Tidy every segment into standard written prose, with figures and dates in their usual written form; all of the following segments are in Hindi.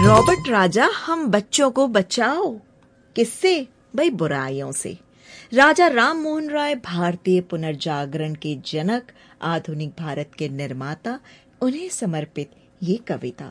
रॉबर्ट राजा हम बच्चों को बचाओ। किससे? भाई बुराइयों से। राजा राम मोहन राय भारतीय पुनर्जागरण के जनक, आधुनिक भारत के निर्माता, उन्हें समर्पित ये कविता।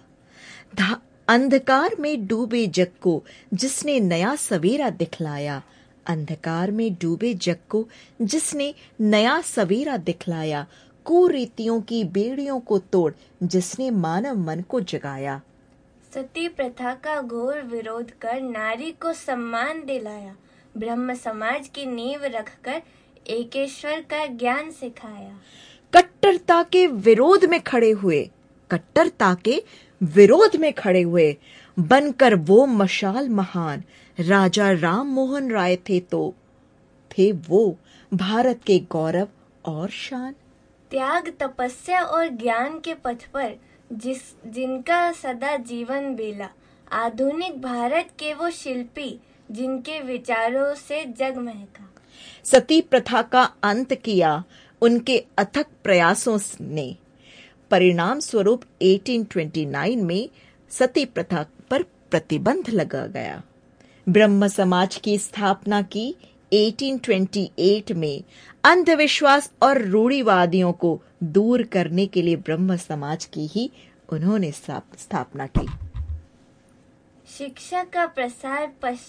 अंधकार में डूबे जग को जिसने नया सवेरा दिखलाया, अंधकार में डूबे जग को जिसने नया सवेरा दिखलाया, कुरीतियों की बेड़ियों को तोड़ जिसने मानव मन को जगाया। सती प्रथा का घोर विरोध कर नारी को सम्मान दिलाया, ब्रह्म समाज की नींव रखकर एकेश्वर का ज्ञान सिखाया। कट्टरता के विरोध में खड़े हुए, कट्टरता के विरोध में खड़े हुए, बनकर वो मशाल महान, राजा राम मोहन राय थे वो भारत के गौरव और शान। त्याग, तपस्या और ज्ञान के पथ पर जिनका सदा जीवन बेला, आधुनिक भारत के वो शिल्पी जिनके विचारों से जग महका। सती प्रथा का अंत किया उनके अथक प्रयासों ने। परिणाम स्वरूप 1829 में सती प्रथा पर प्रतिबंध लगा गया। ब्रह्म समाज की स्थापना की 1828 में। अंधविश्वास और रूढ़िवादियों को दूर करने के लिए ब्रह्म समाज की ही उन्होंने स्थापना की। शिक्षा का प्रसार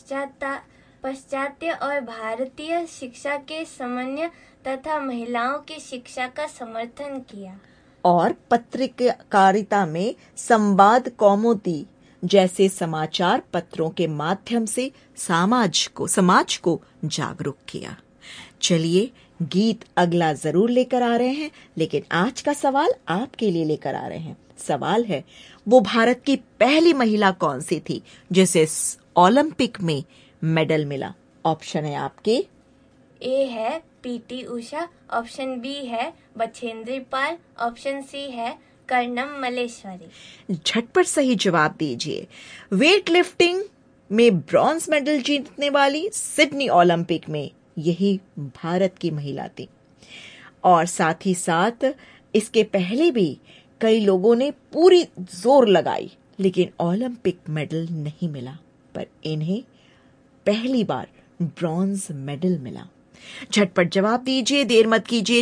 पाश्चात्य और भारतीय शिक्षा के समन्वय तथा महिलाओं की शिक्षा का समर्थन किया और पत्रकारिता में संवाद कौमुदी जैसे समाचार पत्रों के माध्यम से समाज को जागरूक किया। चलिए गीत अगला जरूर लेकर आ रहे हैं, लेकिन आज का सवाल आपके लिए लेकर आ रहे हैं। सवाल है, वो भारत की पहली महिला कौन सी थी जिसे ओलंपिक में मेडल मिला? ऑप्शन है आपके। ए है पीटी उषा, ऑप्शन बी है बछेंद्री पाल, ऑप्शन सी है कर्णम मल्लेश्वरी। झटपट सही जवाब दीजिए। वेट लिफ्टिंग में ब्रॉन्ज मेडल जीतने वाली सिडनी ओलंपिक में यही भारत की महिला थी। और साथ ही साथ इसके पहले भी कई लोगों ने पूरी जोर लगाई, लेकिन ओलंपिक मेडल नहीं मिला, पर इन्हें पहली बार ब्रॉन्ज मेडल मिला। झटपट जवाब दीजिए, देर मत कीजिए।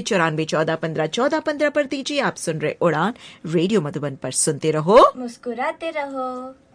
9414151415 पर दीजिए। आप सुन रहे उड़ान रेडियो मधुबन पर। सुनते रहो, मुस्कुराते रहो।